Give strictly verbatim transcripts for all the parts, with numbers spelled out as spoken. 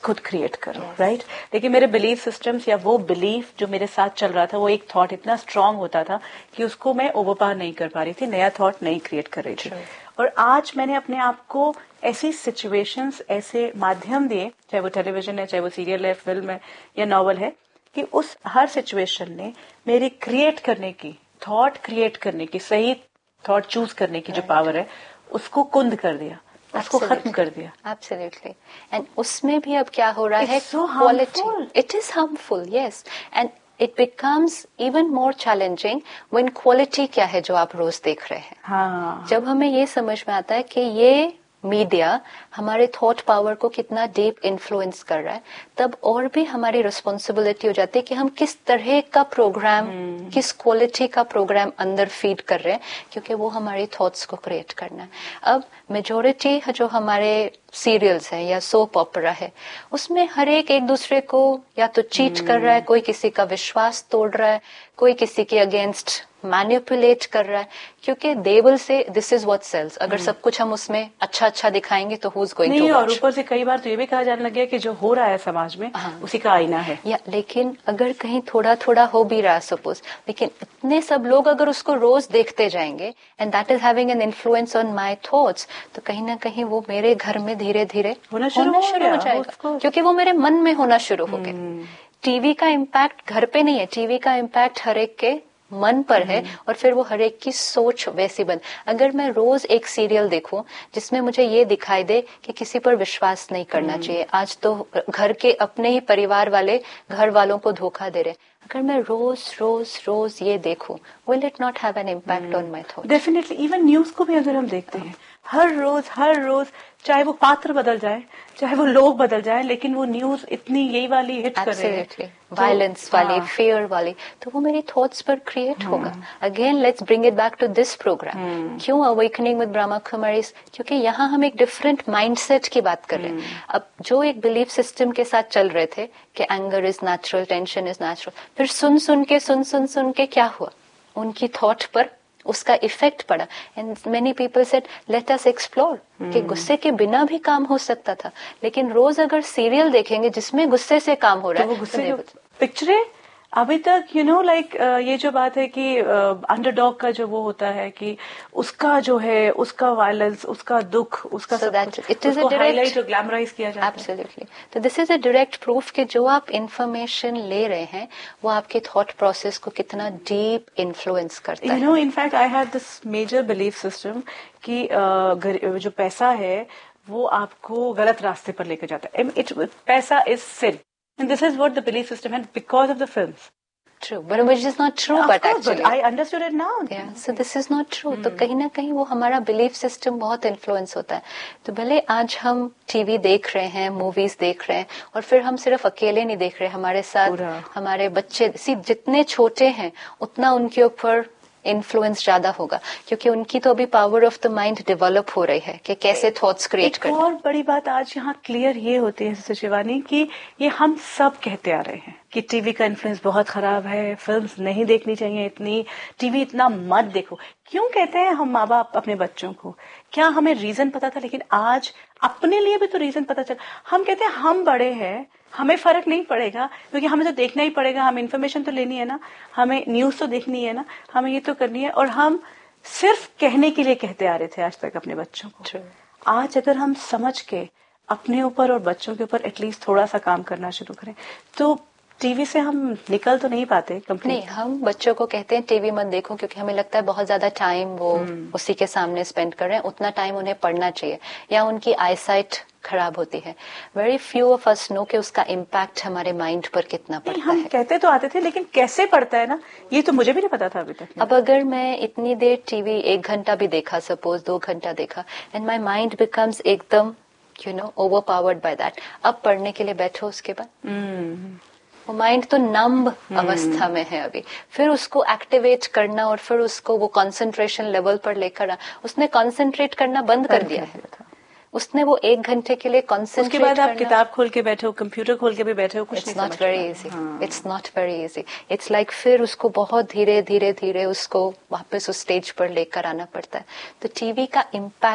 खुद क्रिएट करो, right yes. right? लेकिन मेरे बिलीफ सिस्टम्स या वो बिलीफ जो मेरे साथ चल रहा था, वो एक थॉट इतना स्ट्रांग होता था कि उसको मैं ओवरपावर नहीं कर पा रही थी, नया थॉट नहीं क्रिएट कर रही थी। True. और आज मैंने अपने आप को ऐसी सिचुएशंस, ऐसे माध्यम दिए, चाहे वो टेलीविजन है, चाहे वो सीरियल है, फिल्म है या नॉवल है, कि उस हर सिचुएशन ने मेरी क्रिएट करने की, थॉट क्रिएट करने की, सही थॉट चूज करने की right. जो पावर है, उसको कुंद कर दिया, उसको खत्म कर दिया। एब्सोल्युटली। एंड उसमें भी अब क्या हो रहा है, so quality, it is harmful, yes, and it becomes even more challenging when quality क्या है जो आप रोज देख रहे हैं। हाँ. जब हमें ये समझ में आता है कि ये मीडिया हमारे थॉट पावर को कितना डीप इन्फ्लुएंस कर रहा है, तब और भी हमारी रिस्पॉन्सिबिलिटी हो जाती है कि हम किस तरह का प्रोग्राम, hmm. किस क्वालिटी का प्रोग्राम अंदर फीड कर रहे हैं, क्योंकि वो हमारी थॉट्स को क्रिएट करना है। अब मेजॉरिटी जो हमारे सीरियल्स हैं या सोप ऑपरा है, उसमें हर एक एक दूसरे को या तो चीट hmm. कर रहा है, कोई किसी का विश्वास तोड़ रहा है, कोई किसी के अगेंस्ट मैनिपुलेट कर रहा है, क्योंकि they will say this is what sales. अगर hmm. सब कुछ हम उसमें अच्छा अच्छा दिखाएंगे तो who is going to watch. और ऊपर से कई बार तो ये भी कहा जाने लग गया कि जो हो रहा है समाज में हाँ. उसी का आईना है। या लेकिन अगर कहीं थोड़ा थोड़ा हो भी रहा सपोज, लेकिन इतने सब लोग अगर उसको रोज देखते जाएंगे and that is having an influence on my thoughts, तो कहीं ना कहीं वो मेरे घर में धीरे धीरे होना शुरू हो, हो जाएगा, क्योंकि वो मेरे मन में होना शुरू हो गया। टीवी का इम्पैक्ट घर पे नहीं है, टीवी का इम्पैक्ट हर एक के मन पर है, और फिर वो हर एक की सोच वैसी बन। अगर मैं रोज एक सीरियल देखूं जिसमें मुझे ये दिखाई दे कि किसी पर विश्वास नहीं करना चाहिए, आज तो घर के अपने ही परिवार वाले घर वालों को धोखा दे रहे, अगर मैं रोज रोज रोज ये देखूं, will it not have an impact on my thoughts? Definitely. Even news को भी अगर हम देखते हैं, हर रोज हर रोज चाहे वो पात्र बदल जाए, चाहे वो लोग बदल जाए, लेकिन वो न्यूज इतनी यही वाली हिट कर रहे हैं, वायलेंस तो, वाली, फियर वाली, तो वो मेरी थॉट्स पर क्रिएट होगा। Again let's bring it back to this programme. क्यों अवेकनिंग विद ब्रह्मा कुमारीज? क्योंकि यहाँ हम एक डिफरेंट माइंडसेट की बात कर रहे हैं। अब जो एक बिलीफ सिस्टम के साथ चल रहे थे कि anger is natural, tension is natural, फिर सुन सुन के सुन सुन सुन के क्या हुआ, उनकी थॉट पर उसका इफेक्ट पड़ा। And many people said let us explore, कि गुस्से के बिना भी काम हो सकता था। लेकिन रोज अगर सीरियल देखेंगे जिसमें गुस्से से काम हो रहा है, तो वो गुस्से तो पिक्चरें अभी तक यू नो लाइक ये जो बात है कि अंडरडॉग uh, का जो वो होता है कि उसका जो है उसका वायलेंस, उसका दुख, उसका so सब कुछ, इट इज अ हाईलाइट और ग्लैमराइज किया जाता है। एब्सोल्युटली। तो this is a direct proof कि जो आप इंफॉर्मेशन ले रहे हैं वो आपके थॉट प्रोसेस को कितना डीप इन्फ्लुएंस करता है। You know in fact I have this major belief system कि uh, जो पैसा है वो आपको गलत रास्ते पर लेकर जाता है। इट पैसा is sin. And this is what the belief system had because of the films. True, but which is not true. Yeah, but course, actually, but I understood it now. Yeah, so this is not true. Hmm. तो कहीं ना कहीं वो हमारा belief system बहुत influence होता है। तो भले आज हम टीवी देख रहे हैं, मूवीज देख रहे हैं, और फिर हम सिर्फ अकेले नहीं देख रहे, हमारे साथ हमारे बच्चे सी जितने छोटे हैं उतना उनके ऊपर इन्फ्लुएंस ज्यादा होगा, क्योंकि उनकी तो अभी power of the mind develop हो रही है कि कैसे थॉट्स क्रिएट करना। और बड़ी बात आज यहाँ क्लियर ये होती है सिस्टर शिवानी कि ये हम सब कहते आ रहे हैं कि टीवी का इन्फ्लुएंस बहुत खराब है, फिल्म्स नहीं देखनी चाहिए इतनी, टीवी इतना मत देखो। क्यों कहते हैं हम माँ बाप अपने बच्चों को? क्या हमें रीजन पता था? लेकिन आज अपने लिए भी तो रीजन पता चल। हम कहते हैं हम बड़े हैं, हमें फर्क नहीं पड़ेगा, क्योंकि हमें तो देखना ही पड़ेगा, हमें इन्फॉर्मेशन तो लेनी है ना, हमें न्यूज तो देखनी है ना, हमें ये तो करनी है। और हम सिर्फ कहने के लिए कहते आ रहे थे आज तक अपने बच्चों को। आज अगर हम समझ के अपने ऊपर और बच्चों के ऊपर एटलीस्ट थोड़ा सा काम करना शुरू करें, तो टीवी से हम निकल तो नहीं पाते कंप्लीट। नहीं, हम बच्चों को कहते हैं टीवी मत देखो, क्योंकि हमें लगता है बहुत ज्यादा टाइम वो hmm. उसी के सामने स्पेंड कर रहे हैं, उतना टाइम उन्हें पढ़ना चाहिए, या उनकी आईसाइट खराब होती है। Very few of us know कि उसका इम्पैक्ट हमारे माइंड पर कितना पड़ता हम है। कहते तो आते थे, लेकिन कैसे पड़ता है ना, ये तो मुझे भी नहीं पता था अभी तक। अब अगर मैं इतनी देर टीवी एक घंटा भी देखा, सपोज दो घंटा देखा, एंड माई माइंड बिकम्स एकदम you know over powered by that, अब पढ़ने के लिए बैठो, उसके बाद hmm. वो माइंड तो नम्ब hmm. अवस्था में है अभी, फिर उसको एक्टिवेट करना और फिर उसको वो कंसंट्रेशन लेवल पर लेकर आना, उसने कंसंट्रेट करना बंद कर दिया है। उसने वो एक घंटे के लिए कंसंट्रेट उसके बाद आप किताब खोल के बैठे हो, कंप्यूटर खोल के भी बैठे हो, कुछ नहीं समझ रहा। It's not very easy, it's not very easy. It's like फिर उसको बहुत धीरे धीरे धीरे उसको वापस उस स्टेज पर लेकर आना पड़ता है। तो टीवी का इम्पैक्ट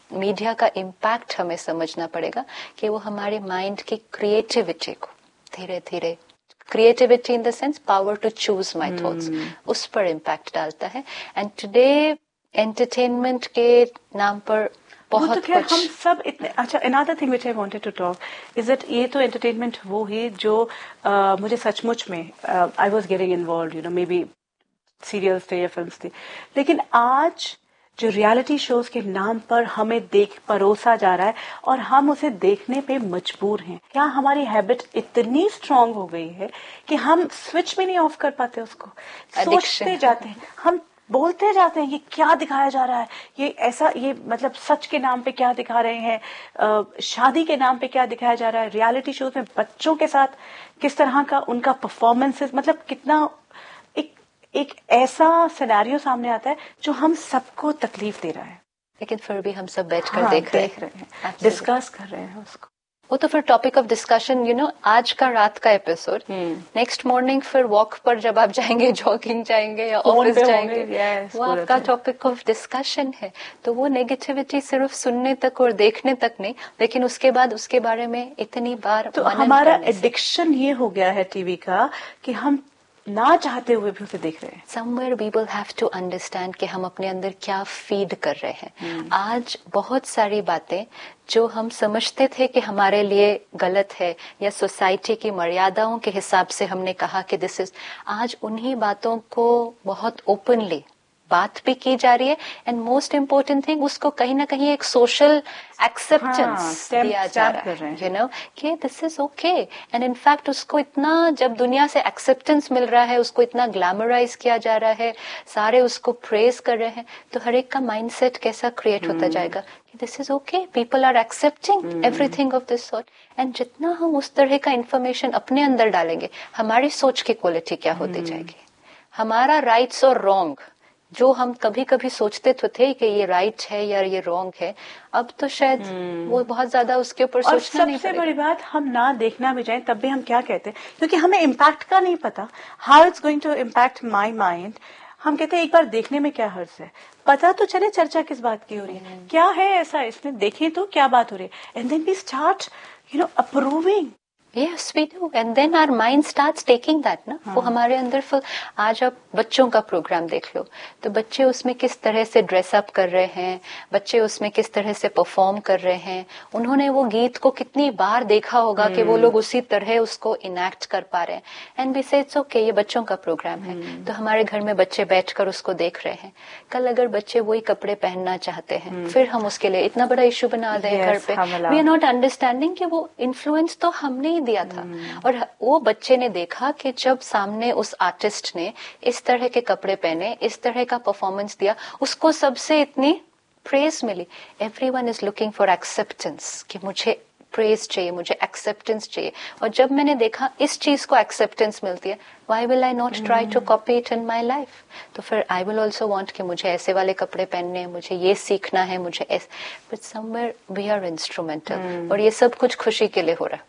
मीडिया का इम्पैक्ट हमें समझना पड़ेगा कि वो हमारे माइंड की क्रिएटिविटी को धीरे धीरे, creativity in the sense power to choose my thoughts, उस पर इम्पैक्ट डालता है. एंड टुडे एंटरटेनमेंट के नाम पर बहुत तो कुछ हम सब इतने. अच्छा, another thing which I wanted to talk is that ये तो एंटरटेनमेंट वो है जो uh, मुझे सचमुच में I was getting involved, you know, may be serials थे या फिल्म्स थे, लेकिन आज जो रियलिटी शोज के नाम पर हमें देख परोसा जा रहा है और हम उसे देखने पे मजबूर हैं. क्या हमारी हैबिट इतनी स्ट्रांग हो गई है कि हम स्विच भी नहीं ऑफ कर पाते उसको, सोचते जाते हैं, हम बोलते जाते हैं ये क्या दिखाया जा रहा है, ये ऐसा, ये मतलब सच के नाम पे क्या दिखा रहे हैं, आ, शादी के नाम पे क्या दिखाया जा रहा है, रियलिटी शोज में बच्चों के साथ किस तरह का उनका परफॉर्मेंसेस, मतलब कितना एक एक ऐसा सिनेरियो सामने आता है जो हम सबको तकलीफ दे रहा है, लेकिन फिर भी हम सब बैठकर हाँ, देख, देख रहे हैं, हैं डिस्कस कर रहे हैं उसको. वो तो फिर topic of discussion, you know, आज का रात का एपिसोड, नेक्स्ट मॉर्निंग फिर वॉक पर जब आप जाएंगे, जॉगिंग जाएंगे या ऑफिस जाएंगे, yes, वो आपका टॉपिक ऑफ डिस्कशन है. तो वो नेगेटिविटी सिर्फ सुनने तक और देखने तक नहीं, लेकिन उसके बाद उसके बारे में इतनी बार तो हमारा एडिक्शन ये हो गया है टीवी का कि हम ना चाहते हुए भी उसे देख रहे हैं. Somewhere we will have to understand कि हम अपने अंदर क्या फीड कर रहे हैं. hmm. आज बहुत सारी बातें जो हम समझते थे कि हमारे लिए गलत है या सोसाइटी की मर्यादाओं के हिसाब से हमने कहा कि दिस इज, आज उन्हीं बातों को बहुत ओपनली बात भी की जा रही है. एंड मोस्ट इम्पोर्टेंट थिंग, उसको कहीं ना कहीं एक सोशल एक्सेप्टेंस हाँ, दिया जा रहा है, यू नो, कि this is okay. And in fact उसको इतना, जब दुनिया से एक्सेप्टेंस मिल रहा है, उसको इतना ग्लैमराइज किया जा रहा है, सारे उसको प्रेज कर रहे हैं, तो हर एक का माइंडसेट कैसा क्रिएट होता जाएगा कि this is okay, people are accepting everything of this sort. And जितना हम उस तरह का इंफॉर्मेशन अपने अंदर डालेंगे, हमारी सोच की क्वालिटी क्या होती जाएगी, हमारा राइट्स और रॉन्ग जो हम कभी कभी सोचते तो थे कि ये राइट है या ये रॉन्ग है, अब तो शायद hmm. वो बहुत ज्यादा उसके ऊपर सोचना नहीं पड़ेगा. सबसे बड़ी बात, हम ना देखना भी जाए तब भी हम क्या कहते हैं, क्योंकि हमें इम्पैक्ट का नहीं पता, how it's going to impact my mind. हम कहते हैं एक बार देखने में क्या हर्ज है, पता तो चले चर्चा किस बात की हो रही है, hmm. क्या है ऐसा इसमें, देखें तो क्या बात हो रही है, and then we start you know approving. Yes, we do. And then our mind starts taking that, ना. हाँ. वो हमारे अंदर फिर, आज आप बच्चों का प्रोग्राम देख लो, तो बच्चे उसमें किस तरह से ड्रेस अप कर रहे हैं, बच्चे उसमें किस तरह से परफॉर्म कर रहे हैं, उन्होंने वो गीत को कितनी बार देखा होगा hmm. कि वो लोग उसी तरह उसको इनैक्ट कर पा रहे हैं. एंड वी से इट्स ओके, ये बच्चों का प्रोग्राम है, hmm. तो हमारे घर में बच्चे बैठकर उसको देख रहे हैं. कल अगर बच्चे वही कपड़े पहनना चाहते हैं, hmm. फिर हम उसके लिए इतना बड़ा इश्यू बना दें yes, घर पे. वी आर नॉट अंडरस्टैंडिंग कि वो इन्फ्लुएंस तो हमने ही दिया था. hmm. और वो बच्चे ने देखा कि जब सामने उस आर्टिस्ट ने इस तरह के कपड़े पहने, इस तरह का परफॉर्मेंस दिया, उसको सबसे इतनी praise milli. Everyone is looking for acceptance, कि मुझे प्रेज चाहिए, मुझे एक्सेप्टेंस चाहिए. और जब मैंने देखा इस चीज को एक्सेप्टेंस मिलती है, why will I not try to copy it in my life. तो फिर आई विल ऑल्सो वांट कि मुझे ऐसे वाले कपड़े पहनने हैं, मुझे ये सीखना है, मुझे ऐसे. But somewhere we are instrumental, और ये सब कुछ खुशी के लिए हो रहा है.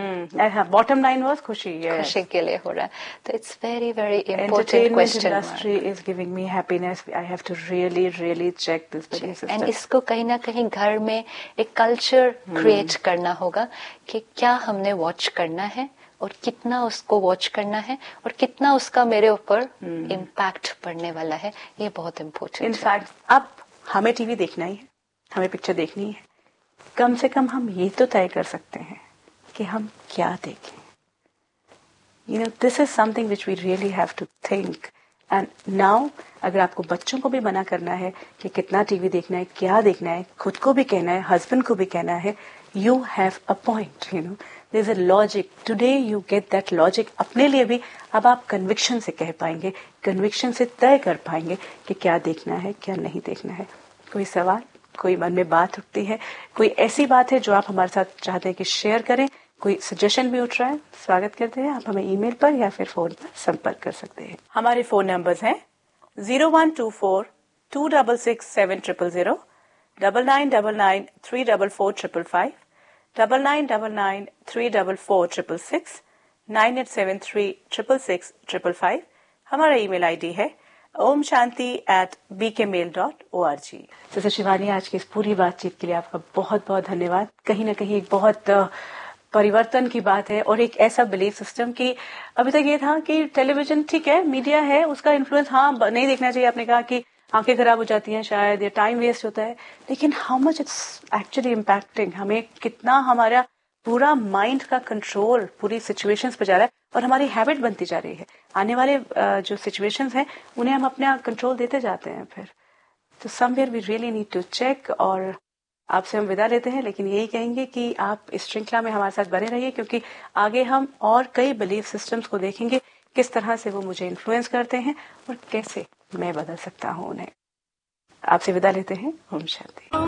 बॉटम लाइन वाज खुशी, yes. खुशी के लिए हो रहा है. तो it's very very important question. Industry is giving me happiness, I have to really really check this. And इसको कहीं ना कहीं घर में एक कल्चर क्रिएट hmm. करना होगा कि क्या हमने वॉच करना है और कितना उसको वॉच करना है और कितना उसका मेरे ऊपर इम्पैक्ट hmm. पड़ने वाला है. ये बहुत इम्पोर्टेंट. इनफैक्ट अब हमें टीवी देखना ही है, हमें पिक्चर देखनी है, कम से कम हम ये तो तय कर सकते हैं कि हम क्या देखें. You know, this is something which we really have to think. And now अगर आपको बच्चों को भी मना करना है कि कितना टीवी देखना है, क्या देखना है, खुद को भी कहना है, हस्बैंड को भी कहना है, you have a point. You know, there is a logic. Today you get that logic. अपने लिए भी अब आप कन्विक्शन से कह पाएंगे, कन्विक्शन से तय कर पाएंगे कि क्या देखना है, क्या नहीं देखना है. कोई सवाल, कोई मन में बात उठती है, कोई ऐसी बात है जो आप हमारे साथ चाहते हैं कि शेयर करें, कोई सजेशन भी उठ रहा है, स्वागत करते हैं. आप हमें ईमेल पर या फिर फोन पर संपर्क कर सकते हैं. हमारे फोन नंबर्स हैं zero one two four to double six seven triple zero, double nine double nine three double four triple five, double nine double nine three double four triple six, nine eight seven three triple six triple five. हमारा email ID है Om Shanti eight B के mail dot O R G. Sister Shivani, आज की इस पूरी बातचीत के लिए आपका बहुत बहुत धन्यवाद। कहीं ना कहीं एक बहुत परिवर्तन की बात है और एक ऐसा बिलीफ सिस्टम की अभी तक ये था कि टेलीविजन ठीक है, मीडिया है, उसका इन्फ्लुएंस हाँ नहीं देखना चाहिए। आपने कहा कि आंखें खराब हो जाती हैं शायद, या टाइम वेस्ट होता है, लेकिन how much it's actually impacting, हमें कितना हमारा पूरा माइंड का कंट्रोल पूरी सिचुएशंस पे जा रहा है और हमारी हैबिट बनती जा रही है। आने वाले जो सिचुएशंस हैं उन्हें हम अपना कंट्रोल देते जाते हैं फिर। तो somewhere we really need to check. और आपसे हम विदा लेते हैं, लेकिन यही कहेंगे कि आप इस श्रृंखला में हमारे साथ बने रहिए, क्योंकि आगे हम और कई बिलीफ सिस्टम्स को देखेंगे, किस तरह से वो मुझे इन्फ्लुएंस करते हैं और कैसे मैं बदल सकता हूँ उन्हें। आपसे विदा लेते हैं। ओम शांति।